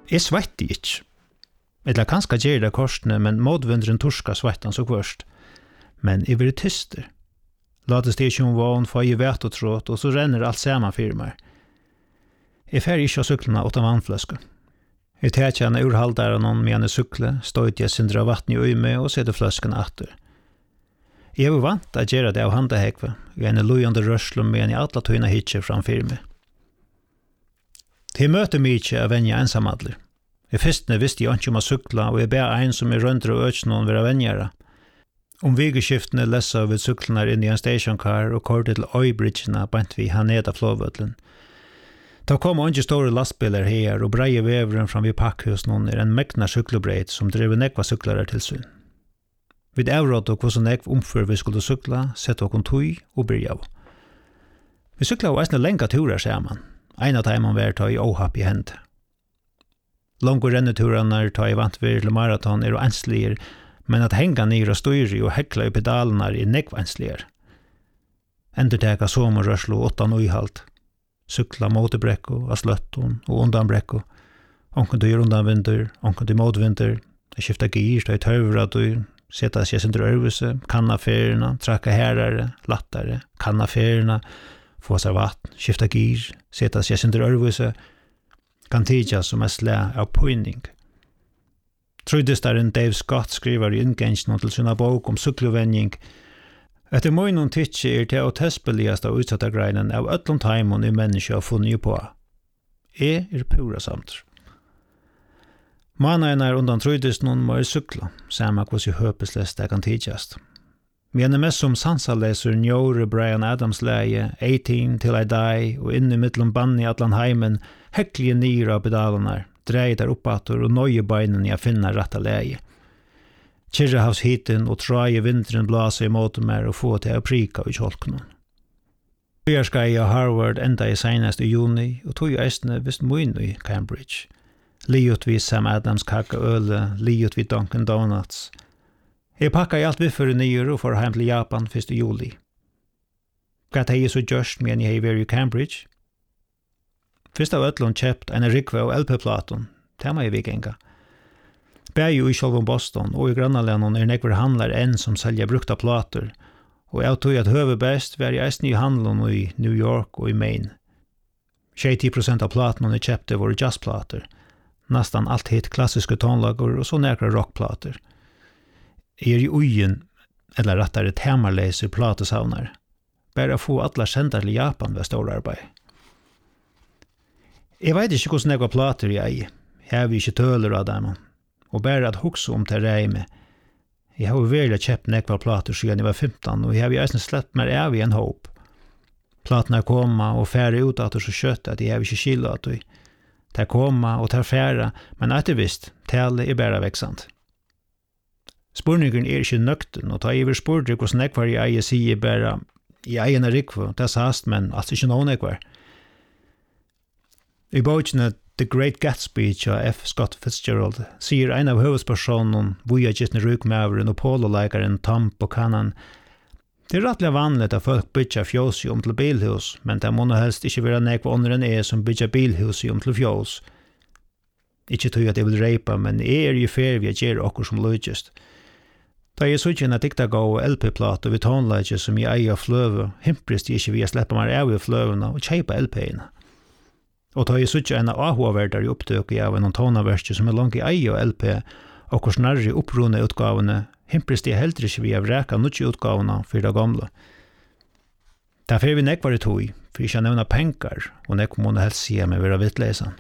Jeg svette ikke. Eller kanskje gjør det korsene, men modvindren torska svettan så kvørst. Men jeg blir tyster. Lates det ikke om vågen, for jeg vet og tråd, og så renner alt sammen for meg. Jeg fer ikke av syklene uten vannfløske. Jeg tar ikke en urhaldere noen med en sykle, stod jeg syndre av vatten i øyme og setter fløsken etter. Jeg var vant at gjøre det av handahekve, og en lojende rørsel med en i alle tøyne hitcher framfyr meg. Til møte mye av venja ensamadler. I fyrstene visste jeg ikke om å sykla, og jeg ber en som røndre og øks noen være venjere. Om vigeskiftene lesa vid syklene inn i en stationcar og kortet til øybridgene bant vi her ned av flåvødlen. Da kom ikke store lastbiler her, og breie veveren fram vid pakkhus noen en megna syklebreit som drev nekva syklere til syn. Vid avrådde og hvordan nekv omfør vi skulle sykla, sette okon tøy og byrja av. Vi sykla av eisne lenga turer sammen. Ein av dem var ta i åhapp i hend. Lange renneturene ta i vant vir til maraton og enslige, men at henga nir og styri og hekla i pedalene nekv enslige. Enderteka sommerrørslo 8 nøyhalt. Sykla motebrekko, av sløtton og undanbrekko. Onken dyr undanvinder, onken dyr motvinder. Skifta gir, ta i tøvra dyr. Seta seg sin drøvelse, kanna ferierna, trakka herare, lattare, kanna ferierna, få seg vatten, skifta gir, seta seg sin drøvelse, kan tidja som slæ av poinning. Trudistaren Dave Scott skriver i inngengen til sina bok om sykluvenning. Etter møgnon tidsi til å testbeligaste av utsatta greinen av öllum taimon i menneska funnet på. Pura samtur. Manaen undan trudisnon må sykla, samme hos i høpeslest det kan tidjast. Vi mest som sansaleser njore Brian Adams leie, 18 Till I Die, og inni mittlom bann i atlan heimen, heklige nyra av pedalanar, dreid der oppator og nøye beinen i a finna ratta leie. Kyrrehavshiten og traje vinteren blase i måte mer og få til å prika i kjolknon. Byarskai av Harvard enda i senest i juni, og tog eisne vist muin i Cambridge. Liot vid Sam Adams kaka øle, liot vid Dunkin' Donuts. Jeg pakka i alt viffer i nyer og for heim til Japan 1. juli. Gat hei så gjørst med en jeg var i Cambridge. Fyrst av øtlån kjøpt en rikve av LP-platon, tema i vikenga. Bæg jo i sjølvom Boston og i grannalenen nekvar handlar enn som selger brukta plater, og jeg tog at høve best var i eisen i handelen i New York og i Maine. 60% av platene jeg kjøpte var jazzplater, nastan alt hit klassiske tonlager og så nekra rockplater. Jeg i ugen, eller rettare temarleser platesavnar, bare få alla sender til Japan ved stor arbeid. Jeg vet ikke hvordan nekva plater jeg har vi ikke tøler av dem, og bare at hukse om til reime. Jeg har veldig kjøpt nekva plater siden jeg var 15, og jeg har eisen slett mer av i en håp. Platene koma og færre ut at det så kjøtt at jeg har ikke kilo at det. De koma og tar færre, men ettervist, tale bare veksant. Spurningen ikke nøkten, og ta iver spurte hvordan nekvar jeg sier bare i egen rikve, det sast, men altså ikke noen nekvar. I bøkene The Great Gatsby av F. Scott Fitzgerald sier en av høvespersonen via gittne rukmæveren og pololeikeren Tom Buchanan. Det rettelig vanligt at folk bytja fjås om til bilhus, men det må helst ikke være nekva under enn som bytja bilhus om til fjås. Ikke tog at jeg vil reipa, men jeg i fer vi at gjøre okkur som løgjest. Da jeg suttjen at dikta gå LP-plater ved tonleikje som jeg eier fløve, himprist jeg ikke vi sleppa meg av i fløvene og kjeipa LP-ene. Og da jeg suttjen en ahoaverdar i opptøk av en tonaverste som langt i eier LP, og hvor snarere opprunne utgavene, himprist jeg heller ikke vi av reka nutje utgavene for det gamle. Derfor vi nekvar i tog, for ikke nevna penger, og nekvar må helst si med være vittlesan.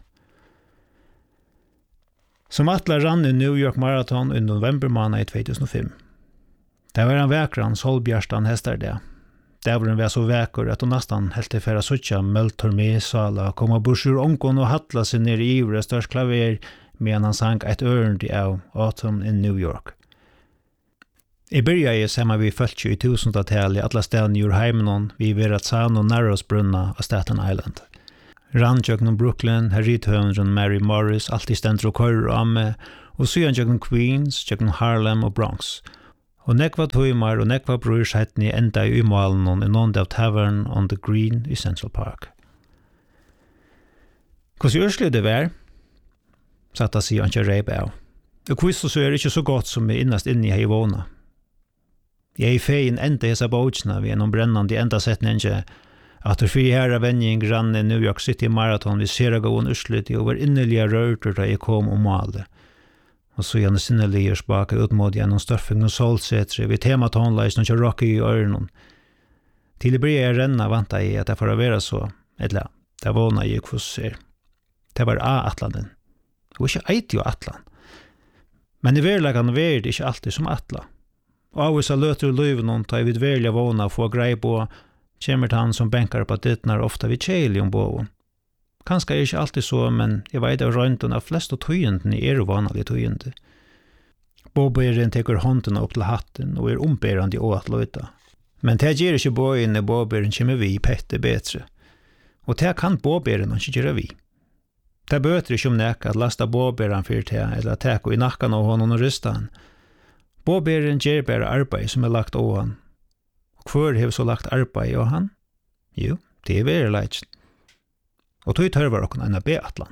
Som atla rann i New York Marathon i november måned i 2005. Det var en vekran solbjørstan hester det. Det var en så vekker at hun nesten helt til færa suttja meltormesala, koma bursur onkon og hatla seg ned i ivre størst klaver, medan han sang et ørende av Autumn in New York. I byrja i samma vi følte i 1000-tallet i alle stedene i Urheimenon, vi Verazano og Narrows-brunna av Staten Island. Randjøkken Brooklyn, herrithøvendren Mary Morris, alltid stendt og kører og amme, og syan jøkken Queens, jøkken Harlem og Bronx. Og nekva tøymar og nekva brorskheitni enda i umalen i nånd av Tavern on the Green i Central Park. Hvordan urslig det var? så att sig inte rejpa av. Och kvist så är det inte så gott som är innast inne i hej våna. Jag är fein enda hesa båtsna vid en brännande enda sättningen att det fri herra vänjing grann i New York City Marathon vid Seragån urslut och var inneliga rörter där jag kom och malde. Och så gärna sinneliga spaka utmåd genom störfing och solsätre vid tematonlajs och rocky i öronen. Till det började jag renna vantade jag att det får vara så. Eller, det vånade jag kvosser. Det var A-atlanen. Och inte eit jo atlan. Men i verlagan var det ikke alltid som atla. Og av oss løter løyven tar vi verliga våna få grei på, kommer han som bänkar på dittnar ofta vid kjeli boven. Kanske är det inte alltid så, men jag vet av rönten av flest av tøyenden är vanliga tøyende. Båberen teker hånden upp till hatten och är omberande å att løyta. Men det ger ikke bågen när båberen kommer vi pette bättre. Och det kan båberen ikke göra vi. Det bøter ikke om nek at lasta båberen for det, eller at teko i nakkan av honom og rysta han. Båberen gjør bare arbeid som lagt av han. Og hvor har så lagt arbeid av han? Jo, det verleidsen. Og tog tørvar okken enn beatlan.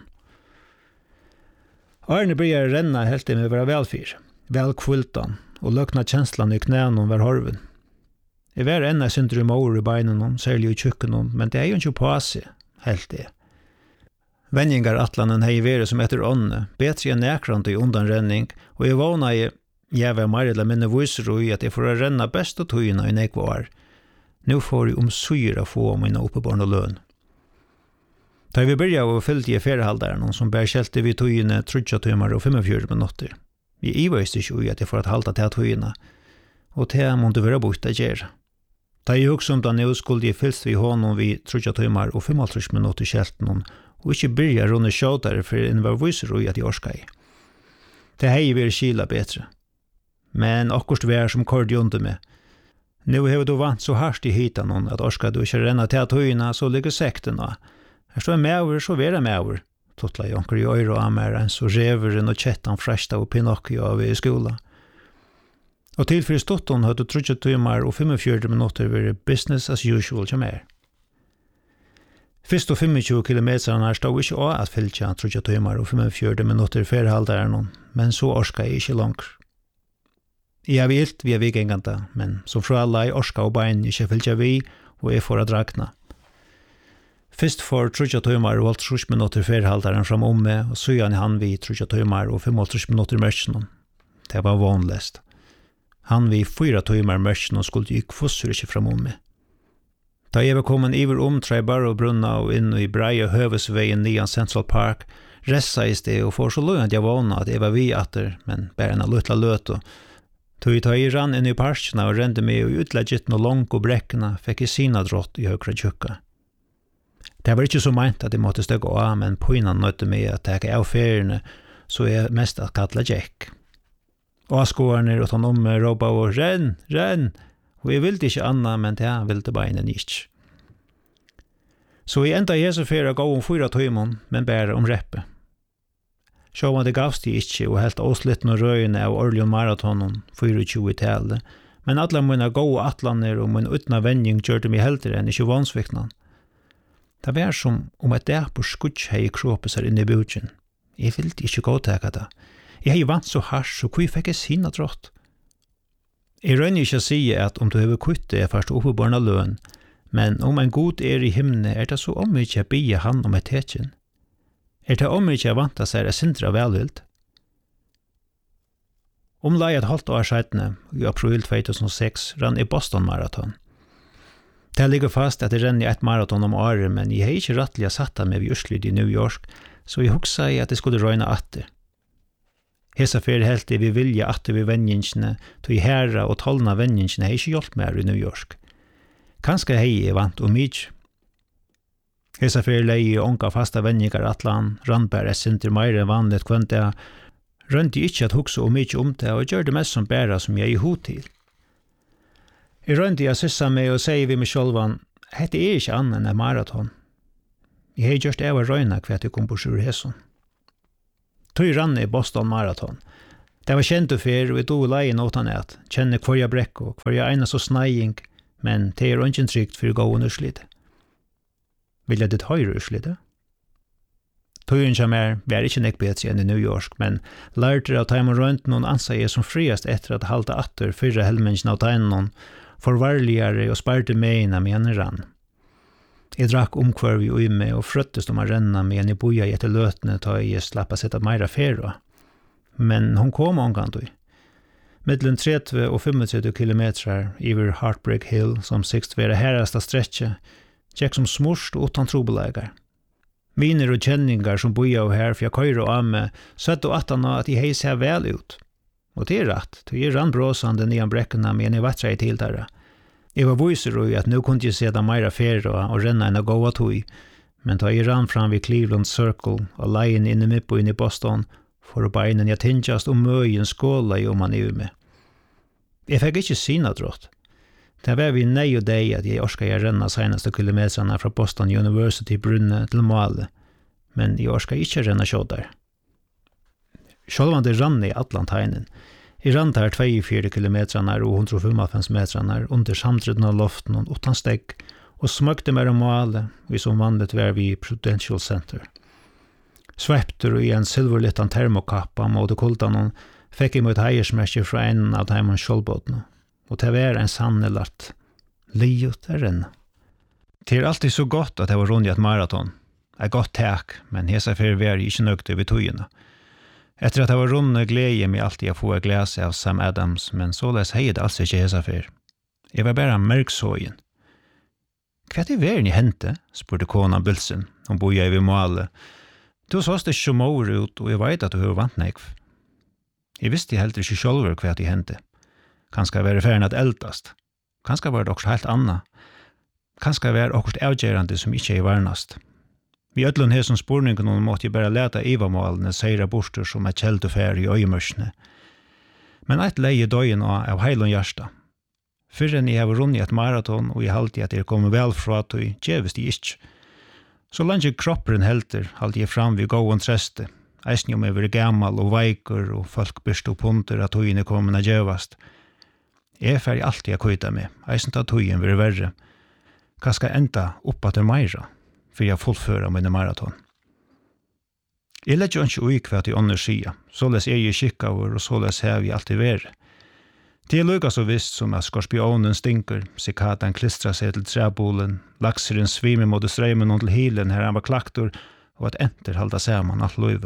Arne börjar renna helt med vara velfyr, velkvultan, og løkna kjenslan i knænen var horven. Jeg var enn syndrom over i beinen, særlig i tjukken, men det jo ikke på seg, helt det. Vänjingar atlanen hei vere som etter ånne, betre enn nekrande i undanrenning, og jeg vana jeg var mer eller minne viser i at jeg får renna best og tøyina i nekvar. Nå får jeg syra få mine oppebarn og løn. Da vi började av fyllt i ferehaldaren som bär kjelte vid tøyine 30 timmar og 45 minutter. Jeg iveist ikke i at jeg får at halda til tøyina, og til måtte være bort at gjøre. Da jeg hukse om da nå skulle jeg fyllt vid honom vid 30 timmar og 35 minutter kjelten og ikke byrja runde sjåtare for en var viser i at jeg orska i. Det hei vært kila betre. Men akkurst vær som kordi under med. Nå har du vant så hardt i hitan hon at orska du ikke renna til tøyina så ligger sekten da. Her står mever så vera mever. Totla jeg onker i øyre og ameren så reveren og kjettan fresta og Pinocchio av i skola. Og tilfyrir stotton hadde 30 timmar og 45 minutter vært business as usual som Fyrst og 25 kilometer stod ikke å at fylltja 30 timmar og 45 minutter ferhaldaren, men så orska jeg ikke langt. Jeg har vilt via vikenganda, men som fra alla jeg orska og bein ikke fylltja vi, og jeg får at dragna. Fyrst for 30 timmar og 30 minutter ferhaldaren fram omme, og søyan han vi 30 timmar og 35 minutter mørkjennom. Det var vanligst. Han vi 4 timmar mørkjennom skulle ikke fossur ikke fram omme. Da jeg var kommet iver Treibar og Brunna og inn i breie høvesveien nian Central Park, ressa det og får så løy at jeg vana at jeg var vi atter, men bare en luttla løt. Tog jeg rann inn i parkene og rende meg og utleggittene og langt og brekkene, fikk jeg sina drott i høyre tjukka. Det var ikke så meint at jeg måtte støkke av, men poinan nøyte meg at jeg av feriene, så jeg mest at kalla Jack. Og skårene og han råpa og renn, renn! Og jeg ville ikke anna, men det ville beinen ikke. Så jeg enda Jesu fyrir å gå 4 timmar, men bare reppe. Sjåvan det gavst jeg ikke, og helt åslitten og røyene av Orlean Maratonen 24-tallet, men alle mine gode atlaner og min utna vending gjør det meg heldre enn ikke vansvikna. Det var som om et der på skutsk hei kroppet seg inn i bukjen. Jeg ville ikke gå til det. Jeg hei vant så hars, så hvor fikk jeg sinna drott? Jeg rønner ikke å si at om du har kuttet er først oppebarna løn, men om en god i himne det så mykje å bia han om et tetjen. Det mykje å vanta seg sindra velvilt. Omlai et halvt år siden, i april 2006, rann i Boston Marathon. Det ligger fast at jeg renner et maraton om året, men jeg har ikke rettelig satt meg ved Uslid i New York, så jeg huksa at jeg skulle røyne atter. Hesa fyrir helt vi vilja atter vi venjingsne, tog herra og talna venjingsne hei ikke hjelpt mer i New York. Kanskje hei vant mykje. Hesa fyrir lei onka fasta venjingar atlan, rannbæra sinter meire vanligt kvönta, rønti ikkje at huksa mykje det, og gjør det mest som bæra som jeg i hod til. Jeg rønti jeg sissa meg og sier vi meg sjolvan, hette ikke annan enn maraton. Jeg hei gjørst eva røyna kvært jeg kom på sjur heson. Tøy rann i Boston Marathon. Det var kjent og fyr, og jeg dog leien åtan et, kjenne kvarja brekko, kvarja eina så snæing, men det ingen trygt for å gå under urslitt. Vil jeg ditt høyre urslitt? Tøyen som var ikke nek bedre enn i New York, men lærte av Taimon Rønt noen ansa jeg som friast etter at halda atter fyrre helmengen av Taimon, forvarligere og sparte meina med en rann. Jeg drakk omkvarv i uime og frøttest om å renna med en i boja etter løtene ta jeg slapp å sette meira fero. Men hon kom omgant ui. Middelen 30 og 35 kilometrar iver Heartbreak Hill som sikst være herrasta stretche, tjekk som smurst og utan trobelegar. Miner og kjenningar som boja og her for jeg køyre av meg, søtt og atana at de hei ser vel ut. Og det rett, til jeg rann bråsande nian brekkene med en i vatra i tiltare. Jeg var viser og at nå kunne jeg se da meira fero og renna en av gåa tog, men da jeg rann fram vid Cleveland Circle og leien inne mitt på inn i Boston, for å beinen jeg tingjast og møyen skåla i om han i med. Jeg fikk ikke sina drått. Det var vi nei og deg at jeg orska jeg renna senaste kilometrarna fra Boston University brunne til Male, men jeg orska ikke renna sjådar. Sjålvan det rann i Atlantainen. Jeg rann der 24 kilometrarna og 155 metrarna under samtreden av loften og utan stegg, og smøkte mer om Male, vi som vanligt var vi i Prudential Center. Svepter i en silverlittan termokappa mot kuldanen, fikk jeg mot heiersmerkje fra en av Taimon Skjoldbåtene. Og det var en sannelart. Liot renna. Det alltid så godt at det var rundt et maraton. Et godt tak, men hesa fyrir var jeg ikke nøgte ved tøyene. Etter at det var rundt glede jeg meg alltid å få et glas av Sam Adams, men således hei det altså ikke hesa fyrir. Jeg var bare mørksågen. Hva er verden i hente? Spurte kona Bilsen. Hun bor jeg ved Male. Du sås det ikke mår ut, og jeg vet at du har vant nekv. Jeg visste heller ikke selv hva det hente. Kanskje være ferdig at eldast. Kanskje var det også helt annet. Kanskje være også avgjørende som ikke er varnast. Vi ødlån her som spurningen måtte jeg bare lete ivamålene seira borster som kjeld og fær i øyemørsene. Men et leie døyen av heilon hjärsta. Før enn jeg har rundt et maraton og jeg halte at jeg kommer vel fra at jeg gjevest jeg ikke. Så langt kropperen helter halte jeg fram ved gåen treste. Eisen om jeg var gammal og veiker og folk byrst og punter at tøyene kommer å gjevast. Jeg er alltid å køyta med, eisen ta tøyen vil verre. Hva skal enda oppa til meira, for jeg fullfører mine maraton. Jeg lett jo ikke ui hva til ånder sida, såles er jeg kikkavur og såles har vi alltid vært. Det er lukka så visst som at skorpionen stinker, sikatan klistra seg til træbolen, lakseren svimer mot streimen og til hilen her han var klaktor, og at enter halda saman alt løyve.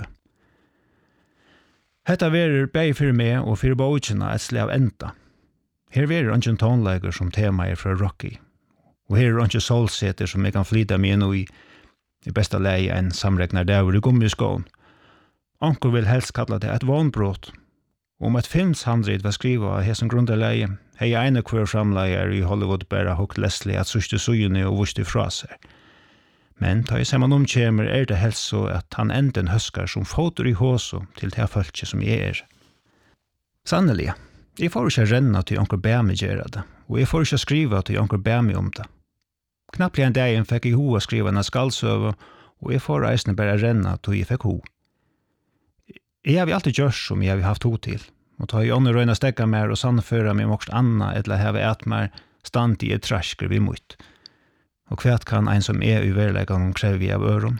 Hetta verer bei fyrir meg og fyrir bókina et slag enda. Her verer ikke tonleger som tema fra Rocky, og her er ikke solseter som jeg kan flyta meg inn i besta leie en samregnar dæver i gummiskån. Anker vil helst kalla det et vannbrott. Om et filmshandrid var skriva av hesen grunderleie, hei ene hver framleier i Hollywood bare hukk Leslie at sørste sugene og vuste fra seg. Men ta i saman omkjemer det helst så at han enden høskar som fotor i håso til det følge som jeg er. Sannelig, jeg får ikke renna til onker bæ meg gjøre det, og jeg får ikke skriva til onker bæ meg om det. Knapt en dag fikk jeg hoa skriva en skalsøve, og jeg får reisende bare renna til jeg fikk ho. Jeg har alltid gjort som jeg har haft ho til, og ta i ånden røyna stegga mer og sannføra meg mokst anna eller heve et mer stand i et trasker vi mot. Og hva kan en som er i verleggen krevi av øron?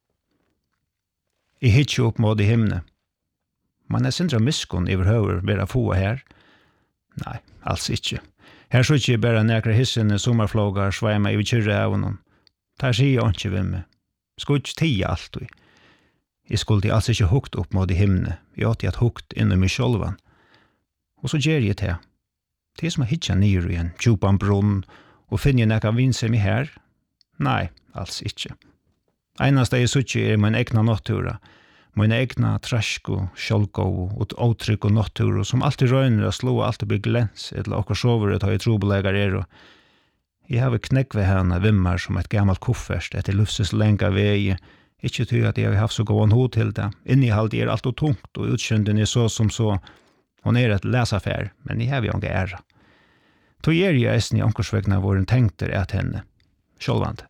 Jeg hittar opp mot i himne. Man er sindra miskun overhøver vera få her. Nei, alls ikkje. Her så ikkje bare nekra hissene sommarflågar sveima i kyrre av honom. Der sier jeg ikke ved meg. Skulle ikke tia alt. Jeg skulle alls ikkje hukt opp mot i himne. Jeg åtte at hukt innom i sjolvan. Og så gjer jeg det. Det som hittar nyr i en tjupan brunn og finner jeg nekka vinser meg her? Nei, alls ikkje. Einast jeg suttje er min egna nattura, min egna trasko, sjolko og åtrykk og nattura som alltid røyner å slå alltid blir glens eller okkur sover ta i trobelegar er og jeg har knekve henne vimmar som et gammalt kuffert etter lufses lenga vei, ikkje ty at jeg har haft så gåan ho til det. Innihald er alt og tungt og utkjønden er så som så. Hon er et lesaffær, men jeg har jo ikke æra. Tog er jeg eisen i ankersvegna hvor hun tenkter at henne, sjålvand.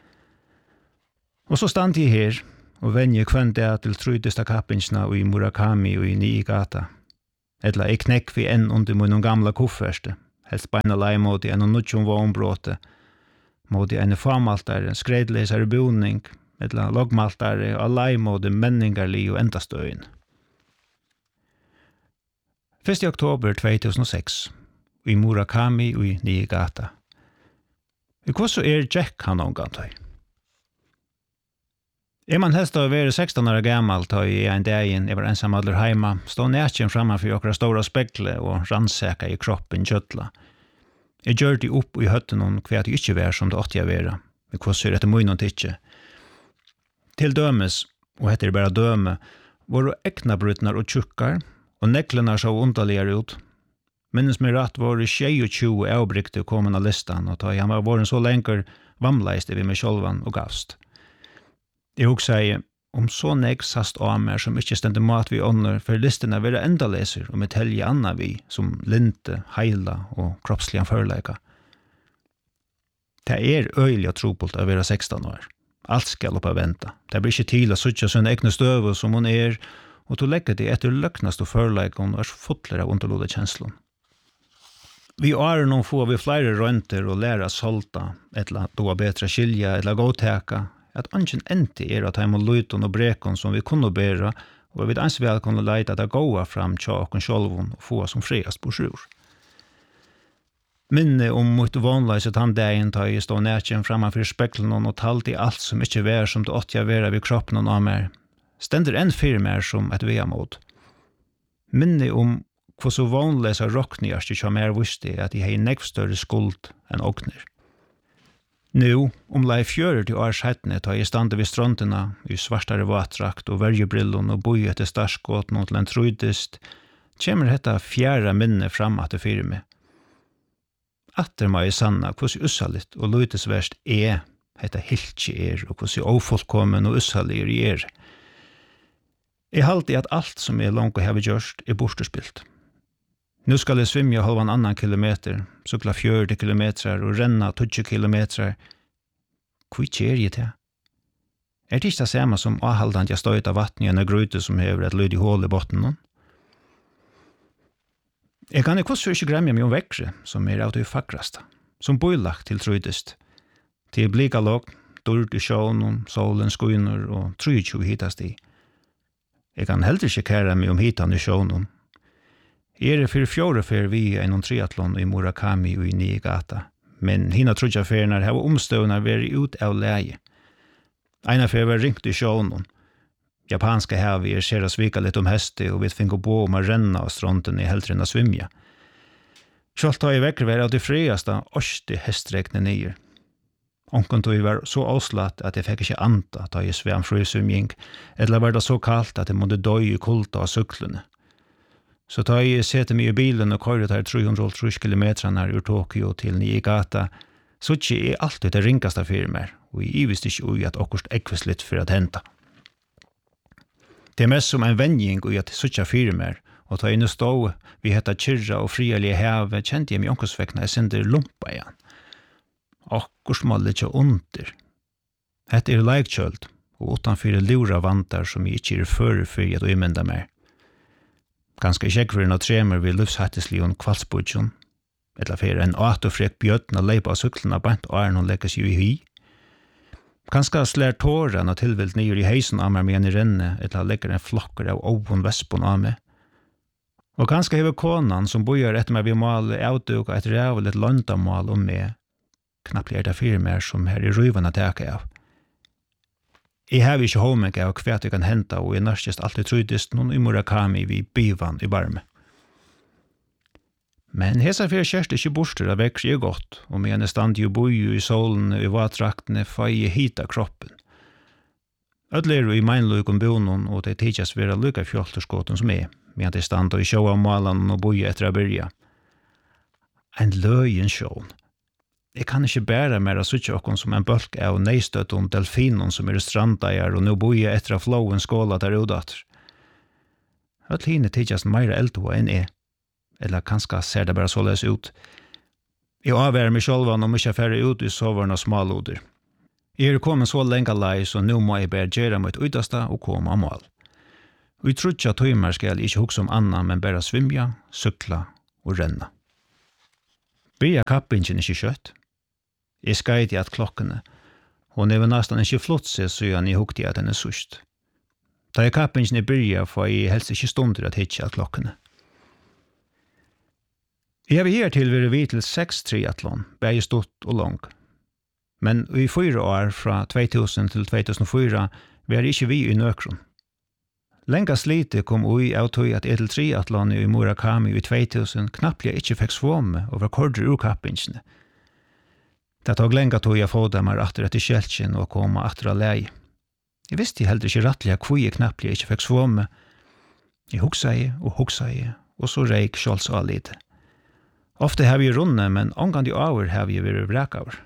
Og så stand jeg her, og venje kvønte jeg til trydesta kappinsna og i Murakami og i Niigata. Etla jeg knekk vi enn under min gamla kufferste, helst beina lei mot i en og nutjon vånbråte, mot i en famaltare, skredleisare boning, eller logmaltare og leimåde menningarlig og endastøyen. 1. oktober 2006, i Murakami og i Niigata. Hva så Jack han omgantøy? Man helst å være 16 år gammel tøy i en dagen jeg var ensam aller heima, stod nætjen framfor okra stora spekle og rannsaka i kroppen kjøtla. Jeg gjør det opp i høtten om hva det ikke var som det åtte jeg være, men hva så etter munnen tidsje. Til dømes, og heter det bare døme, var eknabrutnar og tjukkar, og neklene så underligere ut. Minnes meg rett var 22 avbrykte kommet av listan, og da han var våren så lenger vamleiste vi med sjølvan og gavst. Jeg også sier, om så nek sast av meg som ikke stendte mat vi ånder, for listene være enda leser og med telje anna vi, som linte, heila og kroppslige førleika. Det øyelig og trobult å være 16 år. Alt skal opp å vente. Det blir ikke til å suttje sånne egne støve som hun og du legger det etter løknast og førleikon og så fotler av underlode kjenslen. Vi noen får vi flere rønter og lære solta, eller då bedre skilja, eller godteka, at angen enti at heim og løyton og brekon som vi kunne bæra, og vi ans vel kunne leite at det gåa fram tjåkon sjolvon og få som friast på sjur. Minne mot vanleiset han dagen ta jeg stå nætjen framfor speklen og talt i alt som ikke var som det åtte jeg være vid kroppen og mer. Stender en firmer som et veamod. Minne hva så vanleisa roknigast ikke mer visste at de hei nekv større skuld enn åkner. Nå, lei 40 år settene tar jeg stande vid strandena i svartare vatrakt og verjebrillen og boi etter starskåten til en trudist, kommer dette fjæra minne fram at det firme. Atter må jeg sanna hvordan ussaligt og løytesverst hetta hiltje og hvordan ofullkommen og ussalig Jeg halte at alt som langt har gjørst bortespilt. Nå skal jeg svimja halvan annan kilometer, sukla 40 kilometer og renna 20 kilometer. Hvor kjer jeg til? Det ikke det samme som avhaldant jeg støyt av vatten i en grøyte som hever et lydig hål i botten? Jeg kan ikke gremja meg vekkre, som av det fakraste, som bøylagt til trøydest. Til blika låg, dård i sjånen, solen skuiner og 23 hitast i. Jeg kan heller ikke kære meg hitan i sjånen. Jeg for 4 fer vi en triathlon i Murakami og i Niigata, men hina trudja ferner har omstøvnar vært ut av leie. Eina fer var ringt i sjånen. Japanska havi ser svika litt heste, og vi finner på å renna av stronten i heldre enn å svimja. Sjalt har jeg vekker vært av det friaste 80 hestrekne nyer. Onken tog var så avslatt at jeg fikk ikke anta da jeg svem frysvimjing, eller var det så kaldt at jeg måtte døy i kulta av syklene. Så da jeg sette meg i bilen og køyret her 330 kilometrene ur Tokyo til Niigata, så ikke jeg alltid det ringkaste firmer, og jeg visste ikke ui at akkurst ekvis litt for at henta. Det mest som en vending ui at suttja firmer, og da jeg nå stod vi hetta kyrra og frialige heve, kjente jeg meg omkostvekkene jeg sender lumpa igjen. Akkurst må litt under. Hette leikkjølt, og utanfyr lura vantar som jeg ikke fører for at umynda mer. Ganske kjekkveren og tremer vi livshatteslig og kvalsbudjon, eller for en atofrek bjøtten og leipa av syklene bant og noen lekkes jo i hy. Ganske slær tåren og tilvilt nyer i heisen av meg med en renne, eller legger en flokker av ovun vespon av meg. Og ganske hever konan som bojar etter meg vi måle avduka et rævelig landamål om meg, knappt det firmer som her i røyvene teka av. Jeg har ikke håmmeg av hva jeg kan hente, og jeg nørskest alltid trydist noen i Murakami vi bivan i barme. Men hesa fyrir kjørst ikke borster av vekkri godt, og med en stand jo boi i solen og i vatraktene fai hita kroppen. Ødler i meinløyken bonon, og det tidjas vera lykka fjolterskåten som med en stand og i sjåa malan og boi etter a byrja. En løyen sjån. Jeg kan ikke bære mer av suttje okkon som en bølg av neistøtten delfinon som strandeier og nå boi etter a flowen skåla der udater. Ødel hine tidjas meira eldtoa enn eller kanskje ser det bare så løs ut. Jeg avværer meg sjølvan om ikke færre ut i soveren og smaloder. Jeg kommet så lenge lei, så nå må jeg bare gjøre mitt utasta og komme av mål. Og jeg tror ikke at tøymer skal ikke hukse om annan, men bare svimja, sykla og renna. Blir kappingen ikke kjøtt? Jeg skeit i at klokkene, Hon är väl nästan inte flott sig så jag ni hukte att den är sust. Da jag kappingen i börja får jag helst inte stunder att hitcha klockorna. Jag har här till vi vid till 6 triathlon, bäge stort och lång. Men i 4 år från 2000 till 2004 var det inte vi i nökron. Längast lite kom vi av tog att etel triathlon i Murakami i 2000 knappt jag inte fick svåmme och var korder ur kappingen. Det tog länge tog jag få dem att etter kjältjen og komme atra lei. Jeg visste heller ikke rattelig hvor jeg knappt jeg ikke fikk svåmme. Jeg hugsa jeg, og så reik skjolds av lite. Ofte har vi runde, men omgang de over har vi vært vrakaver.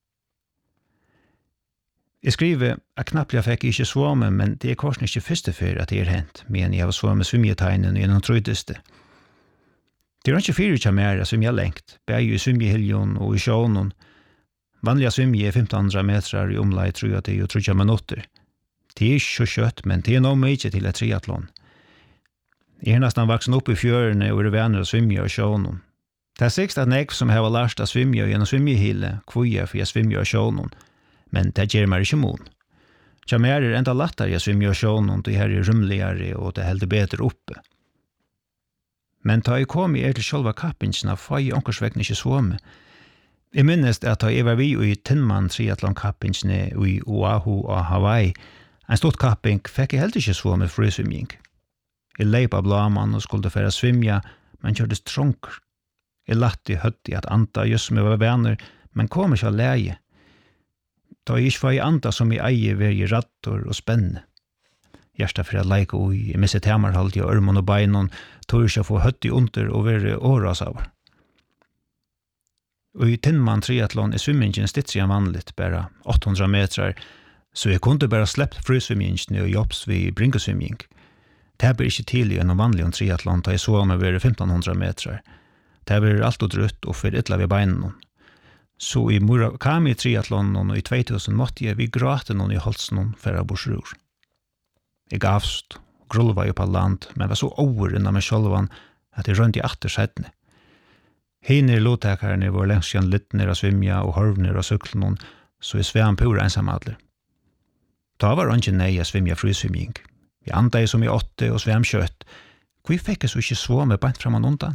Jeg skriver at knappt jeg fikk ikke svåmme, men det er korsen ikke første før at det er hent, men jeg har svåmme svimjetegnen gjennom trøydeste. Det er ikke fyrir ikke mer som jeg lengt, bare i svimjehiljon og i sjånen. Vanliga svimje er 1500 meter i omlai 30 minutter. Det er ikke så kjøtt, men det er noe mye til et triathlon. Jeg er nesten vaksen opp i fjørene og er venner å svimje og sjånen. Det er sikkert at jeg som har lært å svimje gjennom svimjehile, kvoja for jeg svimje og sjånen, men det gjør meg ikke mon. Tja mer er enda lettere å svimje og sjånen, det her er rymligere og det helder bedre oppe. Men da jeg kom i til sjølva kappingsene, får jeg onkersvekken ikke svåmme. Jeg minnes at jeg var vi i Tinman triathlon-kappingsene i Oahu og Hawaii. En stort kapping fikk jeg heller ikke svåmme frysvimjing. Jeg leip av blaman og skulle fære svimja, men kjørtes tronker. Jeg latt i høtti at anta just som jeg var venner, men kom ikke av leie. Da jeg ikke var i anta som jeg eier var i rattor og spenne. Gjersta for at leike ui, jeg misset hemarhalt i ørmon og beinon, tog ikke få høtti under og være åras av. Og i Tinman triathlon er svimmingen stittsig enn vanligt, bare 800 meter, så jeg kunne bare sleppt frysvimmingen og jobbs ved bringesvimming. Det blir ikke tidlig enn vanlig om triathlon, da jeg så om å være 1500 meter. Det blir alt og drutt og for ytla ved beinen. Så i Murakami triathlon og i 2000 måtte jeg vi gråte noen i halsen for å borsrur. Jeg gavst, grulva jo på land, men var så over innan meg sjølvan at jeg rønt i attersettene. Hinner låttakerne var lengst igjen litt nere av svimja og horvner av syklen, så jeg svem pura ensamadler. Da var det ikke nei å svimja frysvimjing. Jeg andade som i 8 og svem kjøtt. Hvor fikk jeg så ikke svåme bant framan undan?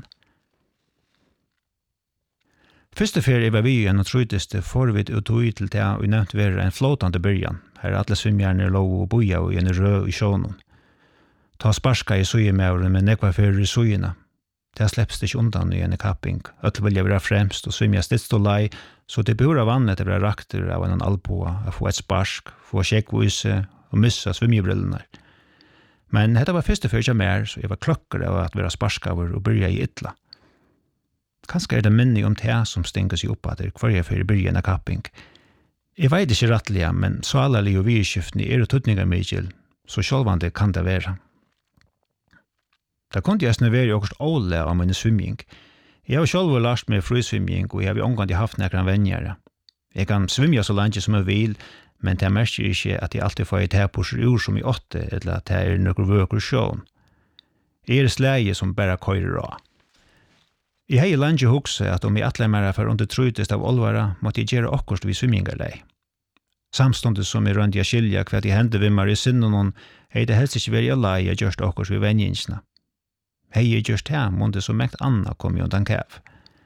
Første ferie var vi igjen og trøydeste forvidt og tog til det og nevnt være en flåtande byrjan, her alle svimjerne lå og boja og en rød i sjånen. Ta sparska i sujemauren med nekva fyrir i sujena. Det släpps det ikke undan i en kapping. Øtl vilja være fremst og svimja stidst og lei, så det bura vannet til å være rakter av en alboa, å få et sparsk, få sjekkvise og missa svimjebrillene. Men dette var første fyrir mer, så jeg var klokker av at være sparskaver og byrja i ytla. Kanskje er det minne om det som stenges i oppader hver jeg fyrir byrja en kapping. Jeg vet ikke rettelig, men så allerlig og virkskiftene er tøtninga mykjel, så sjølvande kan det være. Da kunne jeg snøvere i okkurst åle av min svimming. Jeg har selv lært meg frysvimming, og jeg har omgående haft nekran vennjere. Jeg kan svimja så langt som jeg vil, men det merker ikke at jeg alltid får et herpusser ur som i 8, eller at det er noen vøker sjån. Jeg er slæge som bare køyrer av. Jeg har i landet hukse at om jeg atle mer for under trøydest av olvara, måtte jeg gjøre okkurst vid svimmingarlei. Samstundet som jeg rønte jeg skilja hva de hendevimmer i sinnen, hei det helst ikke vært jeg lei jeg gjørst okkurst vid vennjinsna. Hei jeg gjørst her, måtte så mengt anna kom jo undan kev.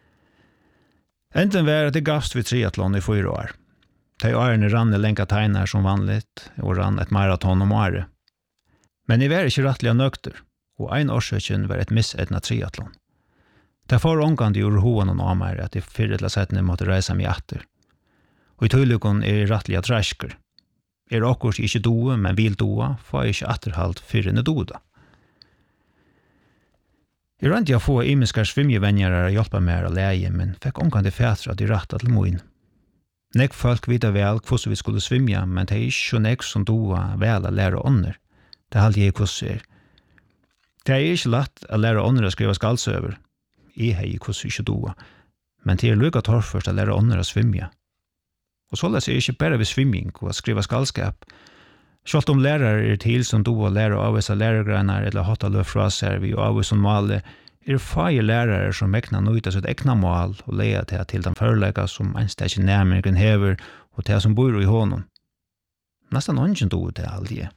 Enten var at det gavst vid triathlon i 4 år. De årene rann lenka tegnar som vanligt, og rann et maraton om året. Men jeg var ikke rettelig nøkter, og ein årsøkjen var et missedna triathlon. Det får omgående ur hoen og namer at jeg fyrretla settene måtte reisa meg atter. Og i tøylukon er jeg rettelig trasker. Er okkurs ikke doe, men vil doa, får jeg ikke atterhalt fyrrene doda. Jeg rønte jeg få imiskar svimjevennjere å hjelpe meg å leie, men fikk omgående fætra de retta til moin. Nek folk vita vel hvordan vi skulle svimja, men det er ikke nek som doa vel å lære ånder. Det halde jeg hvordan er. Det er ikke lett å lære ånder å skrive skaldsøver. Jeg har hvordan ikke doa, men det er lukka torførst å lære ånder å svimja. Og så leser jeg ikke bare ved svimming og skrive skaldskap. Selv om lærere er til som doa lære av vissa lærergreinar eller hotta løp fra seg vi og av som male, er fire lærere som mekna nøyta sitt egna mål og leia til den forelegga som ensteg nærmere hever og til som bor i hånden. Nästan ingen dog det aldrig.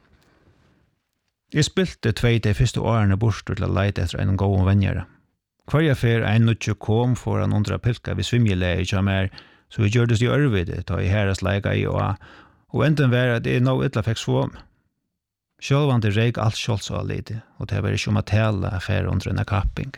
Jeg spilte 2 de første årene bort til å leite etter en god vennjere. Hver fer en nødje kom for en undra pilka ved svimjelei ikke mer, så vi gjør det i ørvide, da jeg herres leika i og enden var at jeg nå ytla fikk svom. Sjølvande reik alt kjoldsvalide, og det var ikke om å tale affære under en kapping.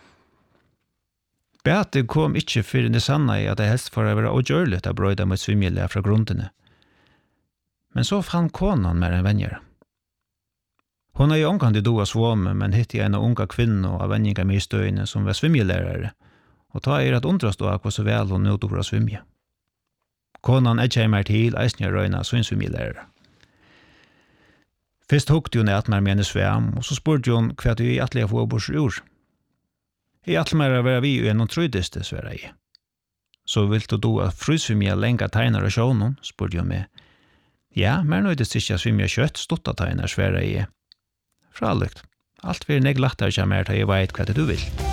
Beate kom ikke for det sanna i at jeg helst for å være ogjørligt av brøyda mot svimjelei fra grundene. Men så fann konan med en vennjere. Hon är ju omkant då svåme, men hittade en unga kvinna av vänningar med i støyne som var svimjelärare, och ta att undras då hva så väl hon nu då att svimja. Konan är mer till eisne røyna som svimjelärare. Först hukte hon att med henne sväm, och så spurte hon hva du i atliga få bors ur. I atliga var vi ju en trydeste, svära i. Så vill du då att frysvimja länga tegnar och sjånen, spurte hon med. Ja, men nu är det sista svimja kött stotta tegnar, svära i. Fralukt. Allt blir neglattare kjær mer til jeg vet hva det du vil.